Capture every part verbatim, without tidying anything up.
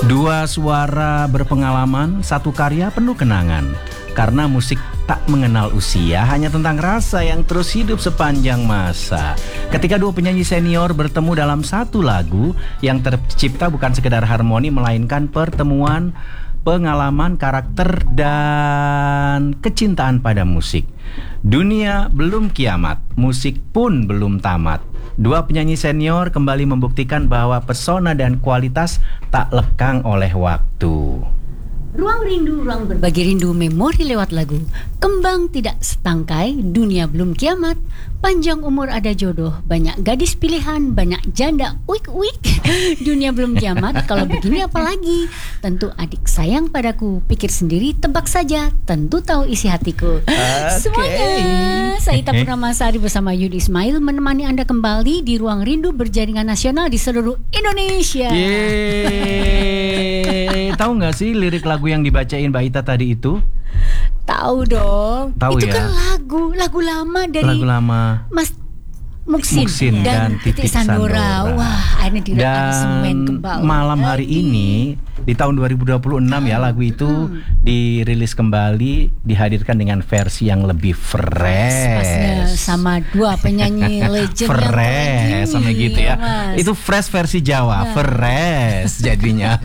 Dua suara berpengalaman, satu karya penuh kenangan. Karena musik tak mengenal usia, hanya tentang rasa yang terus hidup sepanjang masa. Ketika dua penyanyi senior bertemu dalam satu lagu yang tercipta bukan sekedar harmoni, melainkan pertemuan pengalaman, karakter, dan kecintaan pada musik. Dunia belum kiamat, musik pun belum tamat. Dua penyanyi senior kembali membuktikan bahwa pesona dan kualitas tak lekang oleh waktu. Ruang rindu, ruang berbagi rindu, memori lewat lagu. Kembang tidak setangkai, dunia belum kiamat. Panjang umur ada jodoh, banyak gadis pilihan, banyak janda uik-uik. Dunia belum kiamat, kalau begini apalagi. Tentu adik sayang padaku, pikir sendiri, tebak saja, tentu tahu isi hatiku. Okay. Semuanya, saya Ita Purnamasari bersama Yudi Ismail menemani Anda kembali di Ruang Rindu berjaringan nasional di seluruh Indonesia. Yeay. Tahu nggak sih lirik lagu yang dibacain Mbak Ita tadi itu? Tahu dong. Tahu itu ya? kan lagu lagu lama dari lagu lama Mas Muksin, Muksin dan, dan Titik Sandora. Sandora. Wah, akhirnya dan kembali. Malam hari ini di tahun dua ribu dua puluh enam ya, lagu itu hmm. dirilis kembali, dihadirkan dengan versi yang lebih fresh. Pasnya sama dua penyanyi legend fresh sama gitu ya. Mas. Itu fresh versi Jawa, nah. fresh jadinya.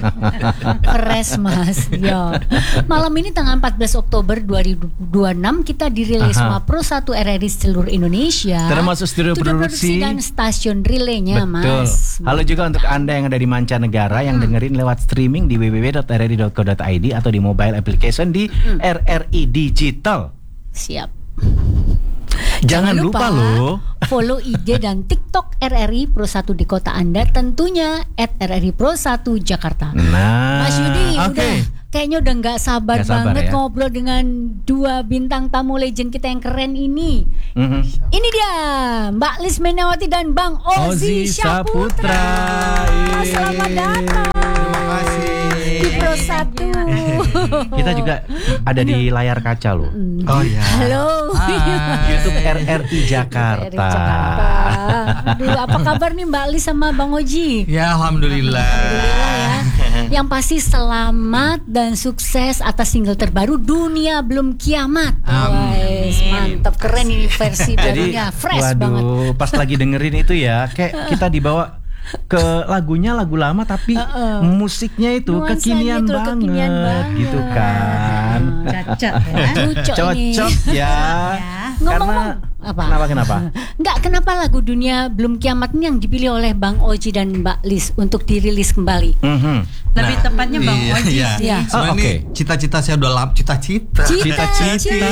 Fresh Mas. Yo. Malam ini tanggal empat belas Oktober dua ribu dua puluh enam kita dirilis sama Pro satu R R I seluruh Indonesia. Termasuk studio produksi dan stasiun relaynya. Betul. Mas. Halo juga untuk Anda yang ada di mancanegara yang hmm. dengerin lewat streaming di w w w dot r r i dot co dot i d atau di mobile application di hmm. R R I Digital. Siap. Jangan, Jangan lupa, lupa loh follow I G dan TikTok R R I Pro satu di kota Anda, tentunya at R R I Pro satu Jakarta. Nah, Mas Yudi okay. udah kayaknya udah nggak sabar, gak sabar banget ya? Ngobrol dengan dua bintang tamu legend kita yang keren ini. Mm-hmm. Ini dia Mbak Lis Menawati dan Bang Ozi Syaputra. Selamat datang. Terima kasih di Pro satu. Kita juga ada di layar kaca loh. Oh ya. Halo. YouTube R R I Jakarta. R R I Jakarta. Aduh, apa kabar nih Mbak Lis sama Bang Oji? Ya alhamdulillah. Alhamdulillah ya. Yang pasti selamat dan sukses atas single terbaru Dunia Belum Kiamat. Amin. Mantap, keren ini versi barunya, fresh waduh, banget. Pas lagi dengerin itu ya, kayak kita dibawa ke lagunya lagu lama tapi uh, uh. musiknya itu nuansanya kekinian, itu, banget, kekinian banget gitu kan. Cocok ya. Cocok ya. Karena apa? Kenapa kenapa? Enggak, kenapa lagu Dunia Belum Kiamat ini yang dipilih oleh Bang Oji dan Mbak Lis untuk dirilis kembali? Mm-hmm. Lebih nah, tepatnya Bang iya, Oji iya. sih. Iya. Oh, oke. Okay. Cita-cita saya udah lama, cita-cita. Cita-cita.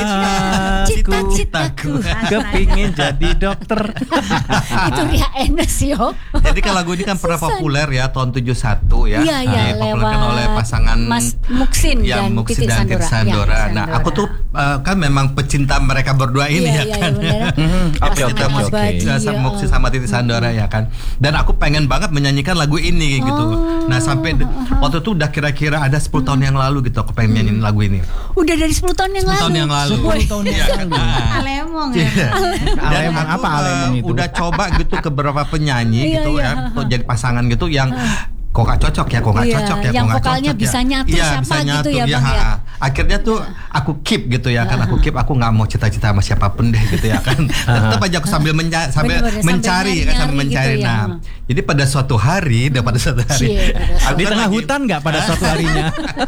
Cita-citaku. Kepingin jadi dokter. Itu Ria Enes yo. Jadi kan lagu ini kan pernah populer ya tahun tujuh puluh satu ya. Iya, iya, dipopulerkan oleh pasangan Mas Muksin ya, dan Muksin Titik dan Sandora. Titik Sandora. Ya, nah, aku tuh uh, kan memang pecinta mereka berdua ini ya, ya, ya kan. Oke oke oke. Sama Muksin sama Titik Sandora ya kan. Dan aku pengen banget menyanyikan lagu ini gitu. Nah, sampai waktu itu udah kira-kira ada sepuluh tahun yang lalu gitu aku pengen nyanyiin lagu ini. Udah dari sepuluh tahun yang sepuluh lalu. Tahun yang lalu. sepuluh tahun yang lalu. Alemong ya. Dan Alemong aku apa Alemong itu? Udah coba gitu ke beberapa penyanyi gitu ya, untuk jadi pasangan gitu yang kok gak cocok ya, kok gak iya, cocok ya, yang kok gak vokalnya cocok bisa ya. nyatu Iya, siapa bisa gitu nyatu, ya, ya, Bang ya. Akhirnya tuh aku keep gitu ya, kan aku keep, aku gak mau cita-cita sama siapapun deh gitu ya kan. Tetap aja aku sambil menja- sambil Bener-bener, mencari sambil kan, sambil mencari. gitu, Nah, ya. jadi pada suatu hari, dah pada suatu hari, Cie, pada di tengah hutan nggak pada suatu harinya?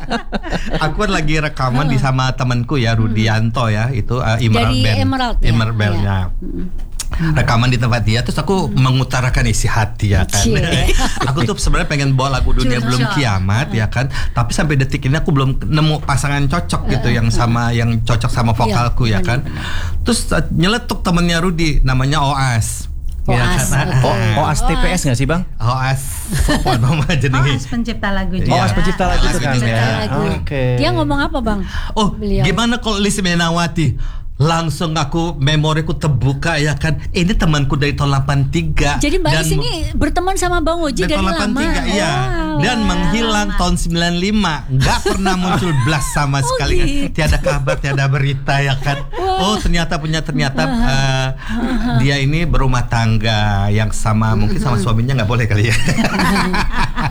Aku kan lagi rekaman di sama temanku ya, Rudianto ya, itu uh, Emerald Dari Band. Emerald ya? Emerald Band ya. Rekaman di tempat dia, terus aku hmm. mengutarakan isi hati ya kan. Aku tuh sebenarnya pengen bawa lagu Dunia Curcol. Belum Kiamat ya kan, tapi sampai detik ini aku belum nemu pasangan cocok gitu uh, yang sama, yang cocok sama vokalku ya, ya kan. Terus uh, nyeletuk temennya Rudi, namanya Oas. Oas, ya, kan? okay. Oh, Oas T P S nggak sih Bang? Oas, apa nama jenenge? Oas pencipta lagu juga. Oas pencipta lagu itu kan ya. Oke. Okay. Dia ngomong apa Bang? Oh, Beliau. Gimana kalau Lis Menawati? Langsung aku memoriku terbuka ya kan. Ini temanku dari tahun delapan tiga. Jadi Mbak Lis ini berteman sama Bang Oji dari, dari lama. Iya. Wow. Dan menghilang tahun sembilan lima, nggak pernah muncul blast sama oh, sekali. gitu. Tiada kabar, tiada berita ya kan. Wow. Oh ternyata punya ternyata uh, dia ini berumah tangga yang sama, mungkin sama suaminya nggak boleh kali ya.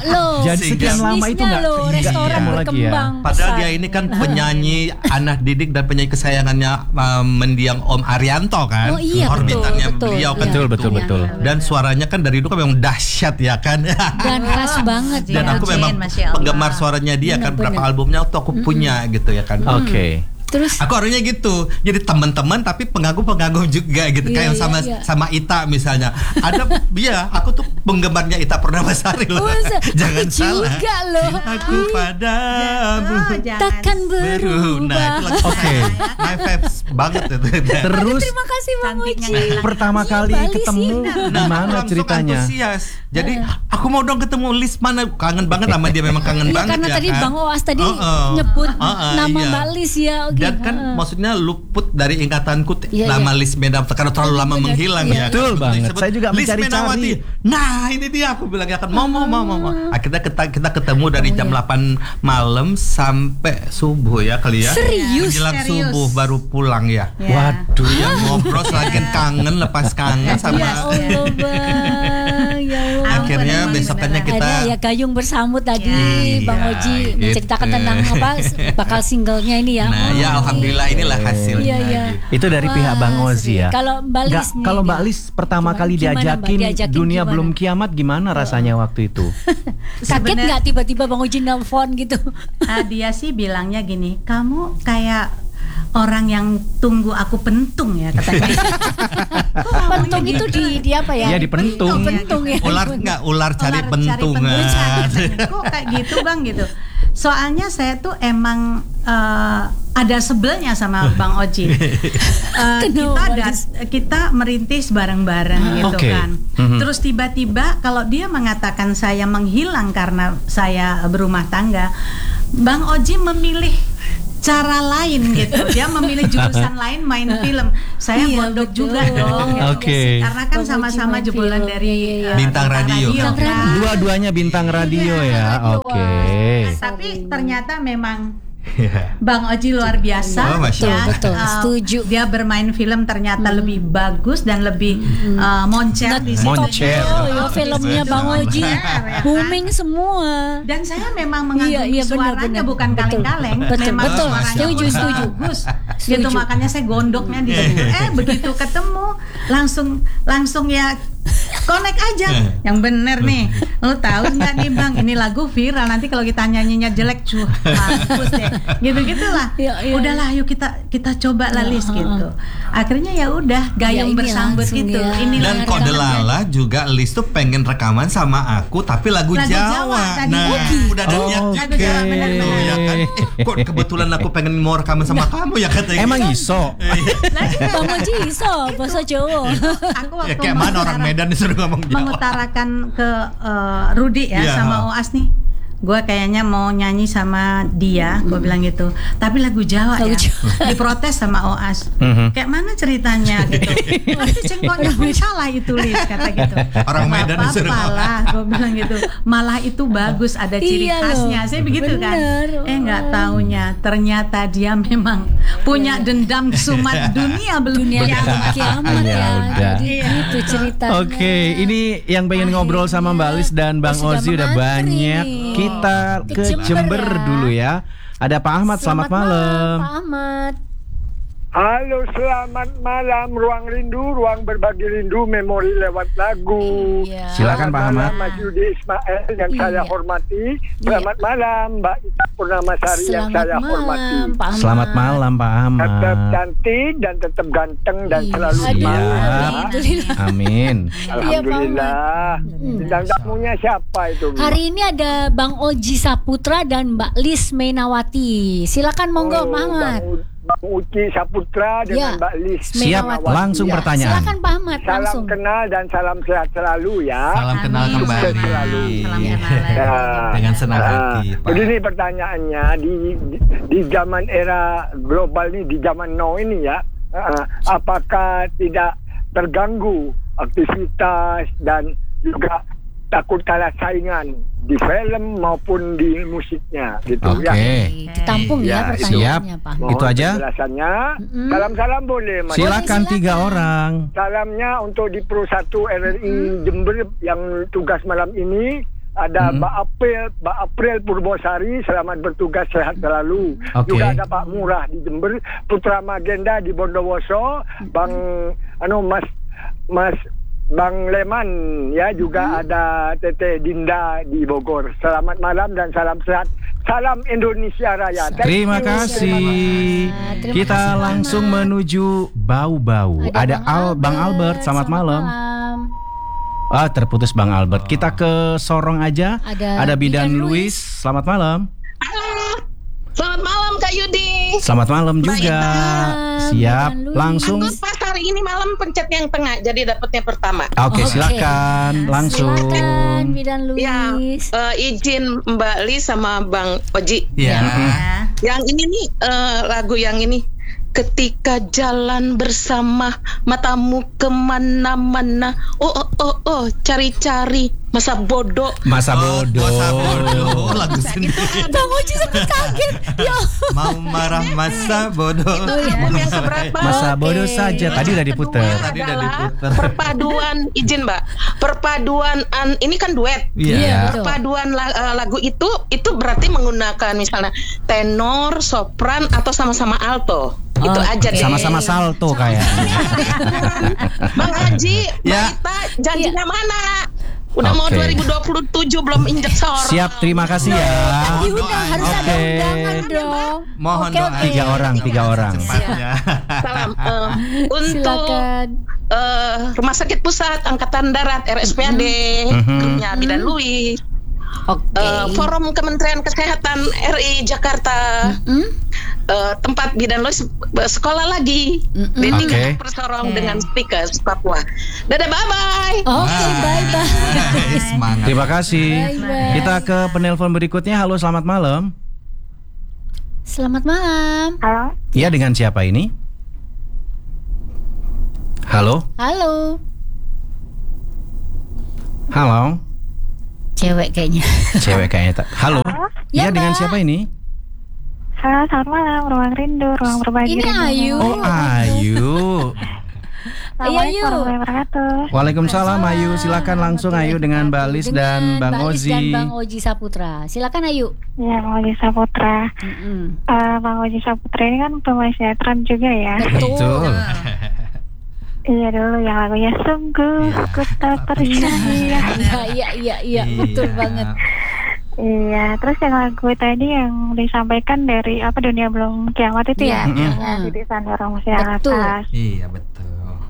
loh. Jadi sekian lama itu nggak loh, nggak restoran ketemu lagi ya. berkembang. Padahal pesat. dia ini kan penyanyi anak didik dan penyanyi kesayangannya uh, mendiang Om Arianto kan. Oh iya, Orbitannya betul, betul. beliau kan Betul, gitu. betul, betul. Dan suaranya kan dari dulu kan memang dahsyat ya kan. Dan khas banget Dan ya. aku Jin, memang Masya Allah. penggemar suaranya dia kan. Benar-benar. Berapa albumnya tuh aku punya gitu ya kan. Oke. Terus Aku orangnya gitu, jadi teman-teman tapi pengagum-pengagum juga gitu, Iya, kayak sama iya, iya. sama Ita misalnya. Ada, iya, aku tuh penggemarnya Ita Purnamasari loh. Masa? Jangan Aku salah. juga loh. Aku padamu. Oh, jangan. Takkan Beruna. Itu berubah. lagu Oke. saya. My vibes banget itu. Terus Terima kasih Bang Cantiknya Oji. nggak hilang. pertama Iya, kali Bali ketemu sih. di Nah, mana aku langsung ceritanya? antusias. Jadi aku mau dong ketemu Lis mana, kangen banget sama dia, memang kangen Iya, banget karena ya tadi kan. Bang Oas tadi Oh, oh. nyebut Oh, oh, nama iya. Mbak Lis ya. Oke. Dan kan Heeh. maksudnya luput dari ingatanku t- Iya, nama iya. Lis Menawati karena terlalu lama Benar, menghilang iya. ya. Betul Begitu banget. disebut Saya juga Lis mencari-cari. Menawati. Nah, ini dia aku bilang ya kan mau mau mau mau. mau. Akhirnya kita kita ketemu dari Oh, jam iya. delapan malam sampai subuh ya kali ya. Serius? Menjelang Serius. subuh baru pulang ya. Ya. Waduh. Ya ngobrol lagi kangen, lepas kangen sama Ya Allah Bang. Ya Allah. akhirnya Memang besokannya beneran. kita Ada ya Gayung Bersambut tadi Iya, Bang Oji menceritakan gitu. tentang apa bakal singlenya ini ya. Nah, Oh, ya alhamdulillah inilah hasilnya. Iya, iya. gitu. Itu dari Wah, pihak Bang Ozi ya. Kalau Mbak Nggak, Lis nih, kalau Mbak dia- Lis pertama Gimana- kali gimana, Mbak? diajakin, Diajakin dunia gimana? belum kiamat, gimana rasanya waktu itu? Kaget Sebenar- nggak tiba-tiba Bang Oji nelfon gitu? Ah, dia sih bilangnya gini, kamu kayak orang yang tunggu aku pentung ya katanya. Pentung itu di, di apa ya? Iya, di pentung. Oh, pentung ya. Ular enggak ular cari Ular pentungan. pentungan. Kok kayak gitu Bang gitu. Soalnya saya tuh emang eh, ada sebelnya sama Bang Oji. Eh, kita Kenapa, ada Lis? kita merintis bareng-bareng gitu Oke. kan. Mhm. Terus tiba-tiba kalau dia mengatakan saya menghilang karena saya berumah tangga, Bang Oji memilih cara lain gitu. Dia memilih jurusan lain main film. Saya Iya, gondok betul. juga dong. gitu. Oke. Karena kan Bang Oji sama-sama main jebolan film. dari Iya, iya. eh, Bintang radio. Bintang kan. radio. Dua-duanya bintang radio ya. Oke. Tapi ternyata memang Iya. Bang Oji luar biasa. Oh, Masya Betul, Allah. betul. Eh, Setuju. Dia bermain film ternyata lebih bagus dan lebih eh, moncer di situ. Moncer. Oh, ya filmnya Bang Oji Moncer, ya kan? booming semua. Dan saya memang mengagumi Iya, iya, benar, suaranya benar. bukan Betul. kaleng-kaleng. Betul, memang betul. suaranya Setuju, pun setuju. bagus. Setuju. Gitu makanya saya gondoknya di situ. Eh begitu ketemu langsung langsung ya connect aja. Yang bener nih. Lo tahu nggak nih Bang, ini lagu viral, nanti kalau kita nyanyinya jelek cuh mampus deh. Gitu-gitulah. Iya, iya. Udahlah yuk kita kita coba lah Lis Heeh, gitu. Akhirnya ya udah Ya, gayung ini bersambut langsung gitu. ya. Inilah Dan yang kode rekamannya. lala juga Lis tuh pengen rekaman sama aku tapi lagu, Lagu Jawa. Jawa tadi. Nah, Oke. udah ada niat Oke. juga. Jawa, benar-benar. Tuh, ya kan. Eh, kok kebetulan aku pengen mau rekaman sama kamu ya katanya. Emang iso? Bang Oji iso bahasa Jawa. Aku Ya waktu kayak mana orang mengutara- Medan disuruh ngomong Jawa. mengutarakan ke eh, Rudi ya Iya. sama Oas nih. Gue kayaknya mau nyanyi sama dia, gue bilang gitu. Tapi lagu Jawa Lagu ya. Jawa. Diprotes sama Oas. Mhm. Kayak mana ceritanya gitu. Nanti cengkoknya pun salah itu Lis kata gitu. Orang Nggak Medan disuruh apa-apa lah, gue bilang gitu. Malah itu bagus, ada ciri Iya loh. khasnya. Saya begitu kan. Bener. Eh nggak taunya ternyata dia memang punya dendam sumat dunia belum Dunia kiamat. belum kiamat Ya ya. udah. Jadi Iya. gitu ceritanya. Oke, ini yang pengen ngobrol sama Mbak Lis dan Bang Oh, sudah Ozi udah mengantri banyak. nih. Kita Ke ke Jember Jember ya. dulu ya. Ada Pak Ahmad, selamat, malam. Pak Ahmad. Halo, selamat malam. Ruang Rindu, ruang berbagi rindu, memori lewat lagu. Iya. Silakan, Pak Selamat Ahmad. malam, Mas Yudi Ismail yang Iya. saya hormati. Selamat malam, Mbak Ita Purnamasari yang Selamat saya hormati. malam, Pak Ahmad. Selamat malam Pak Tetap Ahmad. cantik dan tetap ganteng dan Iya. selalu Aduh, semangat. alhamdulillah. Amin. Alhamdulillah. Hmm. Bintang tamunya siapa itu? Bu? Hari ini ada Bang Oji Saputra dan Mbak Lis Menawati. Silakan monggo, Oh, Pak Ahmad. Bang, U- Bang Uci Saputra dengan Ya. Mbak Lis. Siap, Menawati. langsung Ya. pertanyaan. Silakan Pak Ahmad Salam langsung. kenal dan salam sehat selalu ya. Salam kenal Amin. kembali. Sukses selalu. Salam Iya. kenal. Ya. Dengan senang Ah, hati, Pak. Begini pertanyaannya di, di di zaman era global ini, di zaman now ini ya, ah, apakah tidak terganggu aktivitas dan juga takut kalah saingan di film maupun di musiknya gitu Oke. ya. Ditampung ya, Ya, pertanyaannya, Pak Ahmad. Mohon Itu aja? penjelasannya. Mm-mm. Salam-salam boleh Mas. Silakan silakan. tiga orang. Salamnya untuk di Pro satu R R I Jember yang tugas malam ini, ada Hmm. Mbak April, Mbak April Purbosari, selamat bertugas, sehat selalu. Oke. Juga ada Pak Murah di Jember, Putra Magenda di Bondowoso, Bang anu Mas Mas Bang Leman ya, juga ada Teteh Dinda di Bogor. Selamat malam dan salam sehat. Salam Indonesia Raya. Thank Terima you. kasih. Terima Kita kasih, langsung Bang. menuju Bau-Bau. Ada Al Bang Albert, selamat malam. Ah, terputus Bang Albert. Kita ke Sorong aja. Ada Bidan Bidan Luis. Selamat malam. Halo, selamat malam Kak Yudi. Selamat malam Mbak juga. Ita. Siap, Bidan Luis. langsung. Aku pas hari ini malam pencet yang tengah, jadi dapatnya pertama. Oke, Oke. silakan langsung. Silakan Bidan Ya, Luis. eh, izin Mbak Lis sama Bang Oji. Ya. Yang ini nih eh, lagu yang ini. Ketika jalan bersama, matamu kemana-mana. Oh, oh, oh, oh, cari-cari masa bodoh. Masa bodoh. Masa bodoh. Lagu sendiri. Bang Oji sempat kaget. Ya. Mau marah masa bodoh. Album yang keberapa? Masa Oke. bodoh saja. Tadi udah diputer. Tadi udah Adalah diputer. perpaduan, izin Mbak, perpaduan an, ini kan duet. Iya, Iya. betul. Perpaduan la- eh, lagu itu itu berarti menggunakan misalnya tenor, sopran atau sama-sama alto. Itu Oke. aja deh. Sama-sama salto kayak. Bang Haji, Mbak Ya. Ita, janjinya mana? Udah mau Oke. dua ribu dua puluh tujuh belum injek sorong. Siap, terima kasih ya. Diundang, harus ada Oke. undangan dong. Mohon Oke, doa. oke. Tiga orang, tiga orang. Cepatnya. Salam eh, untuk Silakan. eh, Rumah Sakit Pusat Angkatan Darat R S P A D, Mhm. grupnya Bidan Luis. Oke. Eh, Forum Kementerian Kesehatan R I Jakarta, Hmm? eh, tempat Bidan Luis sekolah lagi Mm-mm. di tiga Oke. Persorong Oke. dengan speakers Papua. Dadah, bye bye. Oke, bye bye. Hai, semangat. Terima kasih. Bye-bye. Kita ke penelpon berikutnya. Halo, selamat malam. Selamat malam. Halo, Iya, dengan siapa ini? Halo? Halo. Halo? Cewek kayaknya. Cewek kayaknya tak. Halo? Ya, Iya, dengan Mbak. siapa ini? halo, selamat malam, Ruang Rindu, Ruang Berbagi Ini Rindu. Ayu. Oh, Ayu. Assalamualaikum Ayu. warahmatullahi wabarakatuh. Waalaikumsalam Ayu. Silakan langsung Ayu dengan Mbak Lis dan Dengan Bang Mbak Lis Ozi. dan Bang Oji Saputra. Silakan Ayu. Ya, Bang Oji Saputra. Mm-mm. Eh, Bang Oji Saputra ini kan pemain sinetron juga ya. Betul. Iya dulu yang lagunya sungguh Iya. ku tak percaya. Iya, iya, iya, iya, betul Iya. banget. Iya, terus yang lagu tadi yang disampaikan dari apa Dunia Belum Kiamat itu ya, Iya. yang Mm. di Sandra Musik atas. Betul. Iya, betul.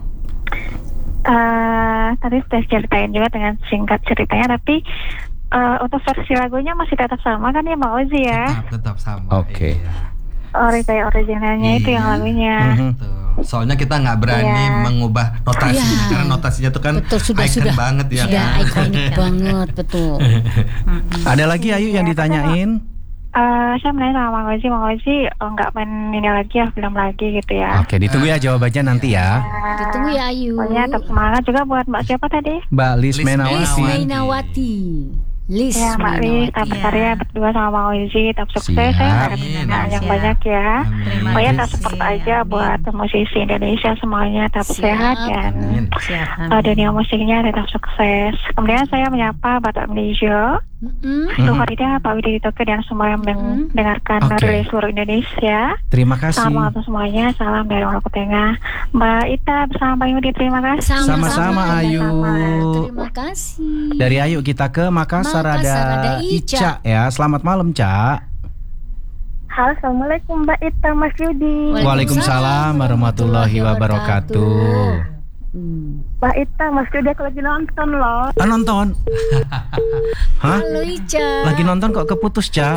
Eh, tadi sudah ceritain juga dengan singkat ceritanya, tapi eh, untuk versi lagunya masih tetap sama kan ya Bang Ozi ya? Tetap, tetap sama. Oke. Iya. Ori kayak originalnya itu Iya. yang lagunya. Mhm. Betul. Soalnya kita nggak berani Iya. mengubah notasi Iya. karena notasinya tuh kan Betul, sudah, icon sudah. banget ya. Sudah kan? ikonik banget, betul. Ada lagi Ayu yang ditanyain? Eh, saya menanya sama Bang Ozi, Bang Ozi oh, nggak main ini lagi ya, film lagi gitu ya. Oke, ditunggu ya jawabannya nanti ya. Eh, Ditunggu ya Ayu. Pokoknya tetap semangat juga buat Mbak siapa tadi? Mbak Lis Lis Menawati. Lis Menawati. Mainawati. Lis Ya Mbak Lis, tetap Mainawati. berkarya berdua sama Bang Ozi, tetap sukses Siap. ya, harap Amin. yang Siap. banyak ya. Amin. Pokoknya kasih. tetap support aja buat musisi Indonesia semuanya tetap Siap. sehat dan Amin. Siap. uh, dunia musiknya tetap sukses. Kemudian saya menyapa Batak Malaysia, Mm-mm. Tuh Farida, Pak Widi Toko dan semua yang mendengarkan Oke. dari seluruh Indonesia. Terima kasih. Salam untuk semuanya, salam dari Maluku Tengah. Mbak Ita bersama Pak Yudi, terima kasih. Sama-sama, Ayu. Terima kasih. Dari Ayu kita ke Makassar, Makassar ada ada Ica. Ica ya. Selamat malam, Ca. Halo, Assalamualaikum Mbak Ita, Mas Yudi. Waalaikumsalam warahmatullahi wabarakatuh. Hmm. Mbak Ita, Mas Yudi aku lagi nonton loh. Ah, nonton? Hah? Halo Ica. Lagi nonton kok keputus, Ca?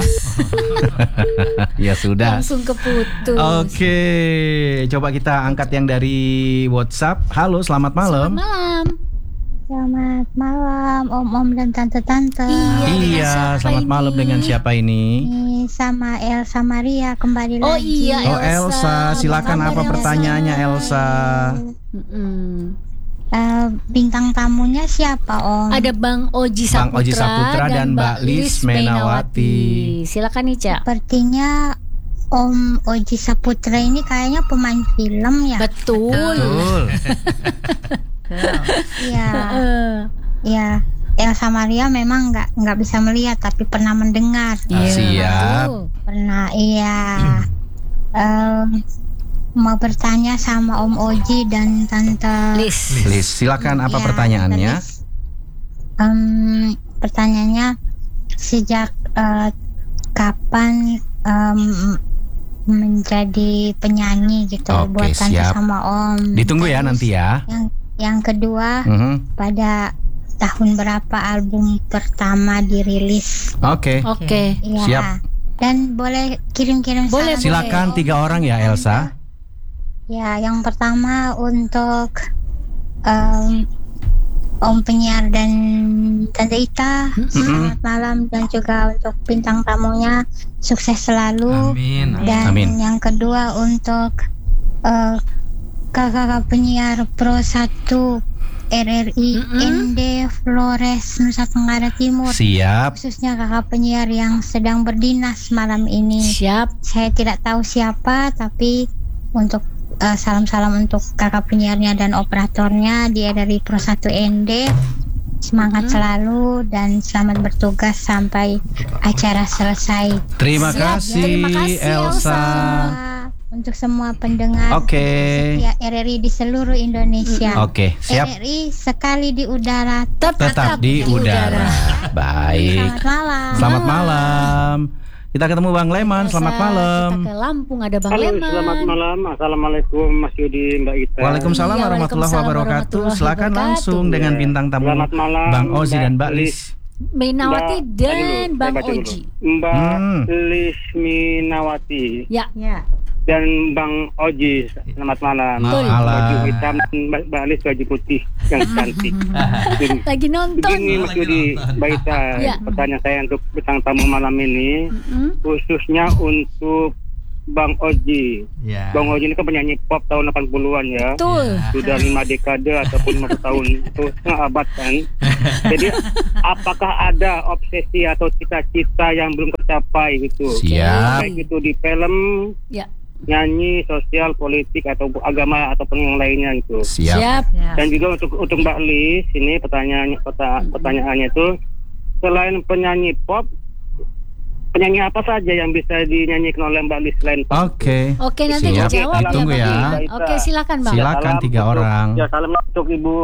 Ya sudah. Langsung keputus. Oke, coba kita angkat yang dari WhatsApp. Halo, selamat malam. Selamat malam. Selamat malam Om-Om dan Tante-Tante. Iya, dengan Iya, siapa selamat ini? malam dengan siapa ini? Ini sama Elsa Maria kembali Oh lagi. iya, Oh, Elsa, silakan kabar, apa Elsa? pertanyaannya, Elsa? Mm-mm. Eh, bintang tamunya siapa Om? Ada Bang Oji Bang Saputra, Oji Saputra dan Mbak Lis Menawati. Silakan Ica. Sepertinya Om Oji Saputra ini kayaknya pemain film ya. Betul. Betul. Iya, Eh, iya. Elsa Maria memang nggak nggak bisa melihat tapi pernah mendengar. Ah, siap. Pernah, iya. Em, mau bertanya sama Om Oji dan Tante Lis. Lis, silakan apa Iya, pertanyaannya? Tante Lis. Em, pertanyaannya sejak eh, kapan em, menjadi penyanyi gitu Oke, buat Tante siap. sama Om. Ditunggu ya Terus nanti ya. Yang yang kedua, Mhm. pada tahun berapa album pertama dirilis? Oke. Oke. Iya. Siap. Dan boleh kirim-kirim Boleh, salam. Silakan tiga orang ya Elsa. Ya, yang pertama untuk em, Om penyiar dan Tante Ita, selamat malam, dan juga untuk bintang tamunya sukses selalu. Amin. Dan Amin. yang kedua untuk eh, kakak-kakak penyiar Pro satu R R I N D Flores Nusa Tenggara Timur, Siap. khususnya kakak penyiar yang sedang berdinas malam ini. Siap. Saya tidak tahu siapa, tapi untuk eh, salam-salam untuk kakak penyiarnya dan operatornya, dia dari Pro satu N D. Semangat selalu dan selamat bertugas sampai acara selesai. Terima Siap. kasih, Terima kasih, Elsa. Elsa. Untuk semua pendengar Oke. setia R R I di seluruh Indonesia. Oke, siap. R R I sekali di udara, Tetap di udara. Baik. selamat malam. Selamat malam. Kita ketemu Bang Leman. Selamat Elsa, malam. Kita ke Lampung ada Bang Halo, Leman. selamat malam. Assalaminalaikum Mas Yudi, Mbak Ita. Waalaikumsalam Iya, warahmatullahi waalaikumsalam wabarakatuh. warahmatullahi Silakan wabarakatuh. langsung dengan Iya. bintang tamu Selamat malam, Bang Ozi dan Mbak Mbak Lis. Minawati Mbak- dan Aduh, saya Bang baca dulu. Oji. Mbak Hmm. Lis Minawati Ya. Ya. dan Bang Oji. Selamat malam. Malam. Baju hitam dan Mbak Mbak Lis baju putih yang cantik. Begini- Lagi nonton. Begini Mas Yudi, Mbak Ita, Ya. pertanyaan saya untuk bintang tamu malam ini, Mm-mm. khususnya untuk Bang Oji. Ya. Bang Oji ini kan penyanyi pop tahun delapan puluhan ya. Betul. Sudah lima dekade ataupun lima tahun, itu setengah abad kan. Jadi apakah ada obsesi atau cita-cita yang belum tercapai gitu? Siap. Baik itu di film, Ya. nyanyi, sosial, politik atau agama ataupun yang lainnya gitu. Siap. Siap. Ya. Dan juga untuk untuk Mbak Lis ini pertanyaannya peta- pertanyaannya itu, selain penyanyi pop, penyanyi apa saja yang bisa dinyanyikan oleh Mbak Lis selain pop? Oke. Oke, nanti Siap. dijawab Ditunggu ya, ya. Bang. Oke, silakan Bang. Silakan Salam tiga untuk- orang. Ya, salam untuk Ibu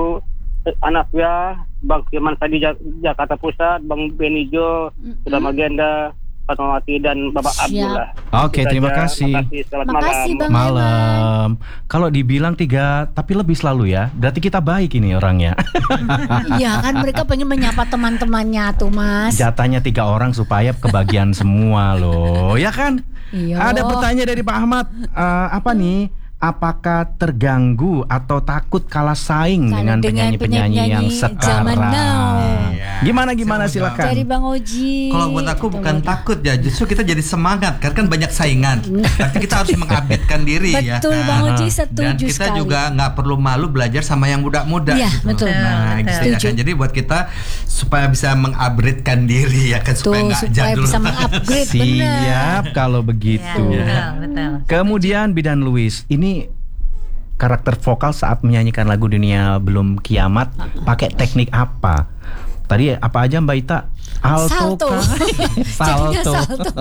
Anafia, Bang Firman Sadi Jak- Jakarta Pusat, Bang Benijo, Sudah Magenda, Fatmawati dan Bapak Siap. Abdullah. Oke, Itu terima saja. kasih. Terima kasih. Selamat Makasih, malam. Bang Leman. Malam. Kalau dibilang tiga tapi lebih selalu ya, berarti kita baik ini orangnya. Iya kan mereka pengen menyapa teman-temannya tuh Mas. Jatahnya tiga orang supaya kebagian semua loh, ya kan? Iya. Ada pertanyaan dari Pak Ahmad. Eh, apa nih? Apakah terganggu atau takut kalah saing Kalau dengan penyanyi-penyanyi yang penyanyi sekarang? zaman now. Gimana gimana Saya mau silakan. Dari Bang Oji. Kalau buat aku Gitu, bukan Bang. takut ya, justru kita jadi semangat karena kan banyak saingan. Tapi kita harus mengupdatekan diri ya. Betul, kan? Bang Oji Dan setuju kita sekali. juga nggak perlu malu belajar sama yang muda-muda Iya, gitu. betul. Nah, Betul. gitu ya Setuju. kan. Jadi buat kita supaya bisa mengupgradekan diri ya kan, supaya Tuh, nggak supaya jadul. bisa mengupgrade benar. Siap kalau begitu. Ya, betul, betul. Kemudian Bidan Luis, ini karakter vokal saat menyanyikan lagu Dunia Belum Kiamat pakai teknik apa? Tadi apa aja Mbak Ita? Alto Salto. kah? Jadinya Salto. salto.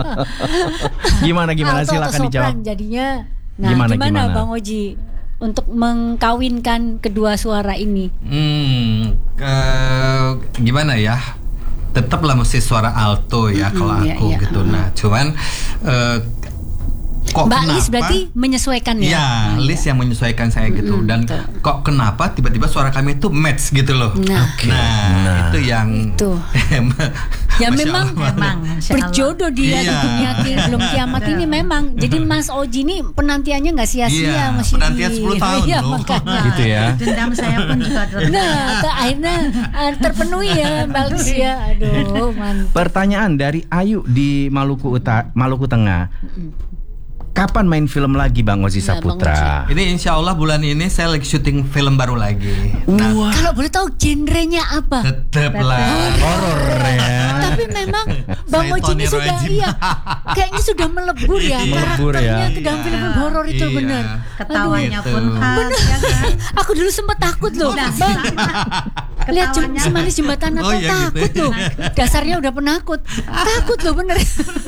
Gimana gimana Alto silakan atau dijawab. sopran jadinya. Nah, Gimana, gimana, gimana? Bang Oji untuk mengkawinkan kedua suara ini? Hmm, ke- gimana ya? Tetaplah mesti suara alto ya kalau iya, aku iya. gitu. Nah, cuman eh, kok Mbak kenapa? Lis berarti menyesuaikan ya? Ya, Lis yang menyesuaikan saya gitu. Dan kok kenapa tiba-tiba suara kami itu match gitu loh. Nah. Nah, itu yang Itu. Ya Masya memang Allah. Memang, Masya Allah. berjodoh dia di Iya. dunia ki- belum kiamat ini memang. Jadi Mas Oji ini penantiannya nggak sia-sia Iya, Mas Yudi. penantian sepuluh tahun Iya, loh. makanya. Gitu ya. Dendam saya pun juga ter- Nah, ke- akhirnya ah, terpenuhi ya Mbak Lis ya. Aduh, mantap. Pertanyaan dari Ayu di Maluku Utara, Maluku Tengah. Kapan main film lagi Bang Ozi Nah, Bang Saputra? Ini insya Allah bulan ini saya lagi syuting film baru lagi. Nah, Wah, Kalau boleh tahu genrenya apa? tetaplah. horor ya. Tapi memang Bang Saya Oji ini Tony sudah Rajin. iya, kayaknya sudah melebur ya Melebur karakternya ya. ke dalam film horor itu Iya. benar. ketawanya Aduh. pun Gitu. khas, ya kan? Aku dulu sempat takut loh, Nah, Bang. Lihat jem- ketawanya. si manis jembatan Natal Oh, iya, gitu. takut loh. Dasarnya udah penakut. Takut loh bener.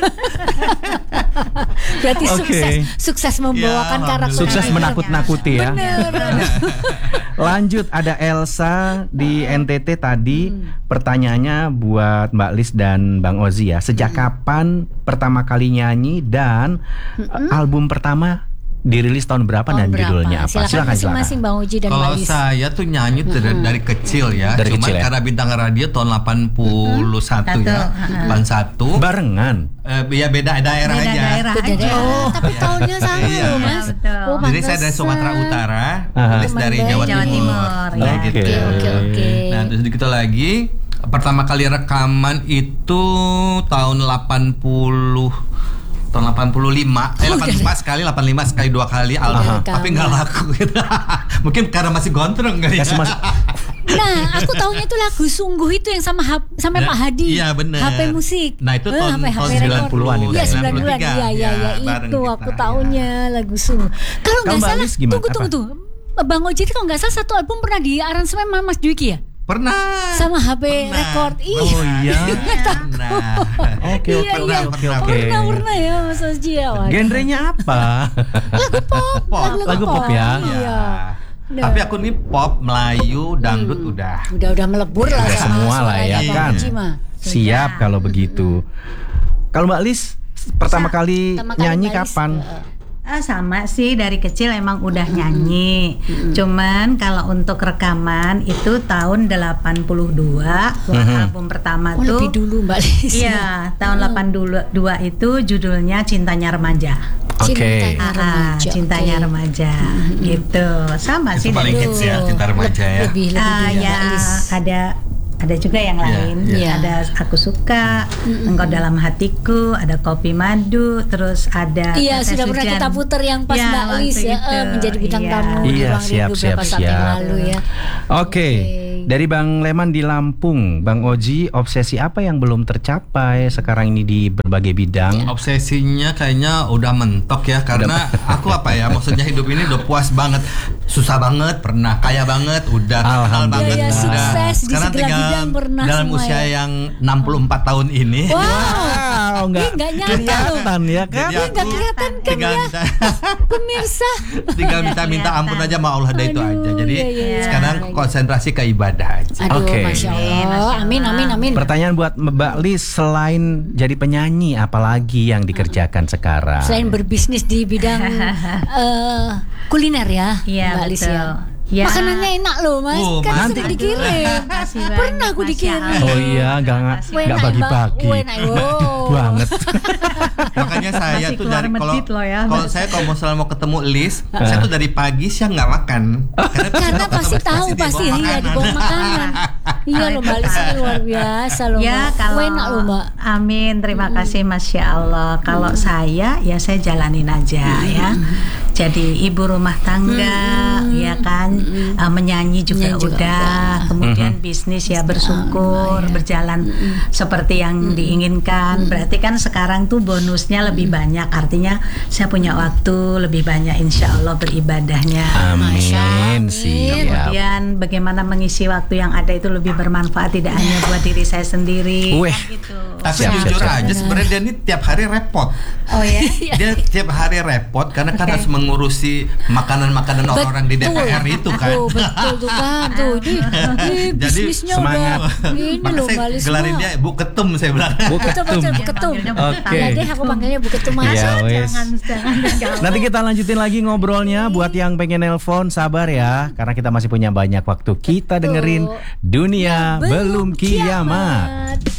Berarti Oke. sukses sukses membawakan Ya, karakter. Sukses karakternya. menakut-nakuti ya. Bener. Lanjut, ada Elsa di N T T tadi. Pertanyaannya buat Mbak Lis dan Bang Ozi ya. Sejak kapan pertama kali nyanyi dan uh, album pertama dirilis tahun berapa dan Tahun berapa? judulnya apa? Silakan masing-masing Bang Oji dan Kalau Mbak Lis. saya tuh nyanyi tuh dari, dari kecil ya. Dari Cuman kecil ya? karena bintang radio tahun delapan puluh satu Satu, ya. ha-ha. delapan satu. Barengan. Eh, ya beda daerah Beda aja. daerah Beda aja. daerah. Oh, tapi tahunnya sama Iya. loh Mas. Betul. Oh, Jadi saya dari pantesan. Sumatera Utara, Aha. Lis dari Teman Jawa, dari Jawa Timur. Timur, Nah, ya. gitu. Oke, oke, oke. Nah, terus kita lagi pertama kali rekaman itu tahun delapan puluh tahun delapan puluh lima eh Oh, delapan puluh lima sekali, delapan puluh lima sekali dua kali album, Aha. tapi nggak laku gitu. Mungkin karena masih gondrong kali ya. Kasih mas- Nah, aku tahunya itu lagu Sungguh itu yang sama Hap- sama Nah, Pak Hadi. iya, bener. H P musik. Nah, itu Eh, tahun- H P H P tahun record. sembilan puluhan itu. Iya, sembilan sembilan puluh puluhan. tiga. Iya, iya, iya, Ya, bareng itu kita, aku ya. tahunya lagu Sungguh. Kalau Kalau nggak Mbak salah, Lis gimana? tunggu tunggu Apa? tuh. Bang Oji itu kalau nggak salah satu album pernah di aransemen sama Mas Dwiki ya? Pernah. Sama H P Pernah. record. Iya. Oh iya. Nah. Oke, Iya, oke, iya. oke, oke. Pernah, pernah ya Mas Oji ya. Wah. Genrenya apa? Lagu pop. Pop. Lagu-lagu Lagu pop ya? Iya. Nah. Tapi aku nih pop, Melayu, dangdut udah. Udah udah melebur lah Udah sama semua lah ya suaranya Bang kan. Oji mah. Siap kalau begitu. Kalau Mbak Lis pertama kali Pertama kali nyanyi Mbak Lis, kapan? eh, Ah, sama sih, dari kecil emang udah nyanyi. Cuman kalau untuk rekaman itu tahun delapan puluh dua buat album pertama Oh, tuh. lebih dulu Mbak Lis. Iya, tahun delapan puluh dua itu judulnya Cintanya Remaja. Oke. Cintanya Ah, Remaja. Cintanya Oke. Remaja gitu. Sama Itu sih paling dari hits ya, Cinta Remaja ya. Lebih lebih Ah, dulu ya, Mbak Lis. ada ada juga yang Iya, lain. iya. Ada Aku Suka, Engkau Dalam Hatiku, ada Kopi Madu, terus ada Iya, Tetes sudah pernah Hujan. kita puter yang pas Iya, Mbak waktu Lis ya itu. eh, menjadi bintang Iya. tamu di Iya, Ruang siap, Rindu siap, beberapa saat yang siap. lalu ya. Oke, dari Bang Leman di Lampung, Bang Oji, obsesi apa yang belum tercapai sekarang ini di berbagai bidang? Obsesinya kayaknya udah mentok ya, karena aku apa ya, maksudnya hidup ini udah puas banget, susah banget pernah, kaya banget udah, terkenal Alhamdulillah. banget Iya, iya, udah. sukses di Sekarang segala tinggal bidang pernah dalam semua usia ya. yang enam puluh empat tahun ini. Wow. Wow, nggak Ih, nggak nyangka loh. kelihatan ya kan? Jadi Ih, nggak aku kelihatan kan tinggal ya minta, pemirsa. tinggal minta-minta ampun aja sama Allah, ada itu Aduh, aja. Jadi iya, iya, iya. sekarang konsentrasi ke ibadah aja. Aduh, Oke. Masya Allah. Masya Allah. Amin, amin, amin. Pertanyaan buat Mbak Lis, selain jadi penyanyi, apalagi yang dikerjakan sekarang? Selain berbisnis di bidang eh, kuliner ya, Iya, Mbak Lis betul. ya. Ya. Makanannya enak loh Mas, Oh, kan nanti- sering dikirim. Makasih banyak, Pernah aku Masya dikirim. Allah. Oh iya, nggak nggak Weh, nggak naik, bagi-bagi. Mbak. Weh, naik, wow. banget. Makanya saya Masih tuh keluar dari kalau medit loh ya. kalau saya kalau misalnya mau ketemu Lis, saya tuh dari pagi siang nggak makan. Karena, Karena kalau pasti ketemu tahu dia pasti bawa iya makanan. dibawa makanan. Iya loh Mbak Lis ini luar biasa loh. Ya Mbak. kalau Weh, enak loh Mbak. Amin, terima kasih Masya Allah. Kalau saya ya saya jalanin aja ya. Jadi ibu rumah tangga ya kan, uh, menyanyi juga Menyanyi juga udah. Kemudian bisnis ya bersyukur berjalan seperti yang diinginkan. Berarti kan sekarang tuh bonusnya lebih banyak. Artinya saya punya waktu lebih banyak insya Allah beribadahnya. Amin, siap. Kemudian bagaimana mengisi waktu yang ada itu lebih bermanfaat, tidak hanya buat diri saya sendiri. Weh. Kan gitu. Tapi Siap, siap, jujur siap. aja sebenarnya dia ini tiap hari repot. Oh ya. Dia tiap hari repot karena kan harus mengurusi makanan-makanan orang-orang di D P R itu kan. Oh, betul tuh kan tuh. Di, di Jadi bisnisnya semangat. udah ini Maka loh saya Mbak Lis. gelarin dia Bu Ketum, saya bilang. Bu Betul Ketum. betul Bu Ketum. Panggilnya Bu Oke. Jadi aku panggilnya Bu Ketum Mas. Iya, wes. Jangan jangan jangan. Nanti kita lanjutin lagi ngobrolnya. Buat yang pengen nelpon, sabar ya, karena kita masih punya banyak waktu. Kita dengerin Dunia Belum Kiamat.